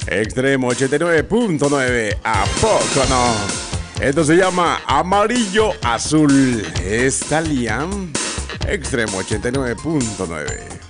Extremo 89.9. ¿A poco no? Esto se llama Amarillo Azul. ¿Está Liam? Extremo 89.9.